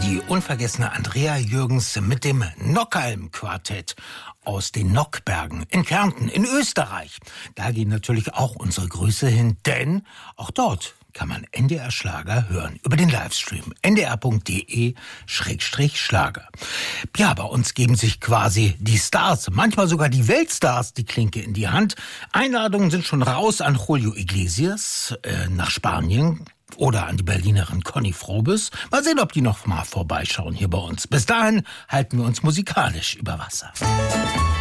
Die unvergessene Andrea Jürgens mit dem Nockhalm-Quartett aus den Nockbergen in Kärnten in Österreich. Da gehen natürlich auch unsere Grüße hin, denn auch dort kann man NDR Schlager hören über den Livestream ndr.de/Schlager. Ja, bei uns geben sich quasi die Stars, manchmal sogar die Weltstars, die Klinke in die Hand. Einladungen sind schon raus an Julio Iglesias nach Spanien oder an die Berlinerin Conny Frobes. Mal sehen, ob die noch mal vorbeischauen hier bei uns. Bis dahin halten wir uns musikalisch über Wasser.